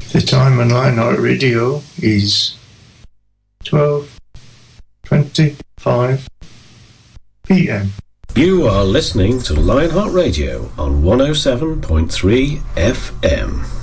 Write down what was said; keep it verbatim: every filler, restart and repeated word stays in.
The time on Lionheart Radio is twelve twenty-five p m. You are listening to Lionheart Radio on one oh seven point three F M.